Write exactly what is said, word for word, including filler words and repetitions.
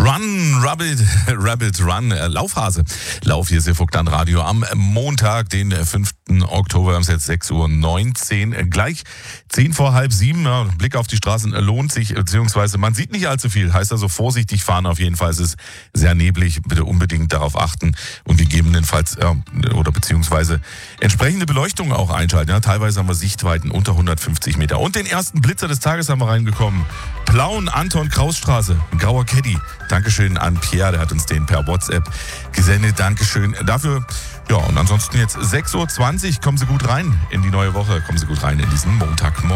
Run, Rabbit, Rabbit, Run, äh, Laufhase. Lauf, hier ist der Vogtland Radio am Montag, den fünften Oktober, wir haben es jetzt sechs Uhr neunzehn, äh, gleich zehn vor halb sieben. Ja, Blick auf die Straßen lohnt sich, beziehungsweise man sieht nicht allzu viel, heißt also vorsichtig fahren auf jeden Fall. Es ist sehr neblig, bitte unbedingt darauf achten und gegebenenfalls, ja, oder beziehungsweise entsprechende Beleuchtung auch einschalten. Ja, teilweise haben wir Sichtweiten unter hundertfünfzig Meter. Und den ersten Blitzer des Tages haben wir reingekommen. Plauen, Anton Krausstraße, grauer Caddy. Dankeschön an Pierre, der hat uns den per WhatsApp gesendet. Dankeschön dafür. Ja, und ansonsten jetzt sechs Uhr zwanzig. Kommen Sie gut rein in die neue Woche. Kommen Sie gut rein in diesen Montag.